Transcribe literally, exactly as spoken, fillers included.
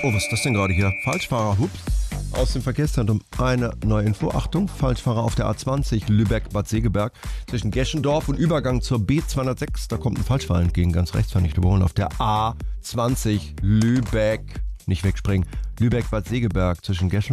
Oh, was ist das denn gerade hier? Falschfahrer, hups. Aus dem Verkehrszentrum eine neue Info. Achtung, Falschfahrer auf der A zwanzig Lübeck-Bad Segeberg zwischen Geschendorf und Übergang zur B zweihundertsechs. Da kommt ein Falschfahrer entgegen, ganz rechts, fand ich überholen. Auf der A zwanzig Lübeck, nicht wegspringen, Lübeck-Bad Segeberg zwischen Geschendorf